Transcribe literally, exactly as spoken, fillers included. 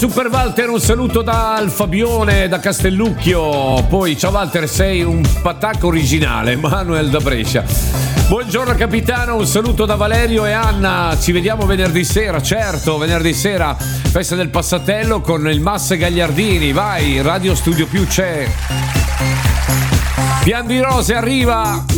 Super Walter, un saluto dal Fabione da Castellucchio. Poi ciao Walter, sei un patacco originale. Manuel da Brescia. Buongiorno capitano, un saluto da Valerio e Anna. Ci vediamo venerdì sera, certo, venerdì sera festa del Passatello con il Massa Gagliardini. Vai, Radio Studio Più c'è. Pian di Rose arriva.